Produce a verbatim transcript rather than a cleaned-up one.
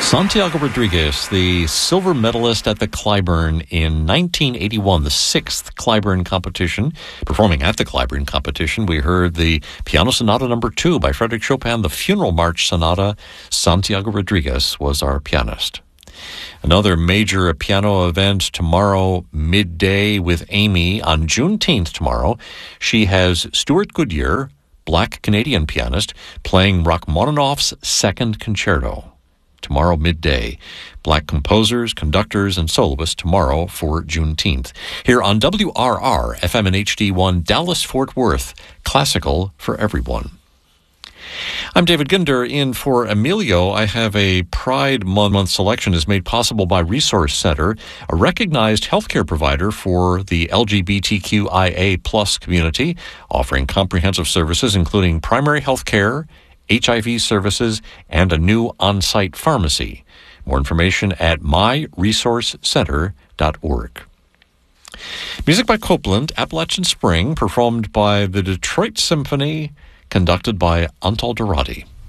Santiago Rodriguez, the silver medalist at the Clyburn in nineteen eighty-one, the sixth Clyburn competition. Performing at the Clyburn competition, we heard the Piano Sonata number two by Frédéric Chopin, the Funeral March Sonata. Santiago Rodriguez was our pianist. Another major piano event tomorrow, midday with Amy on Juneteenth tomorrow. She has Stuart Goodyear, black Canadian pianist, playing Rachmaninoff's Second Concerto. Tomorrow midday. Black composers, conductors, and soloists tomorrow for Juneteenth. Here on W R R, F M and H D one, Dallas-Fort Worth, classical for everyone. I'm David Ginder in for Emilio. I have a Pride Month selection is made possible by Resource Center, a recognized healthcare provider for the L G B T Q I A plus community, offering comprehensive services including primary health care, H I V services, and a new on-site pharmacy. More information at my resource center dot org. Music by Copeland, Appalachian Spring, performed by the Detroit Symphony, conducted by Antal Dorati.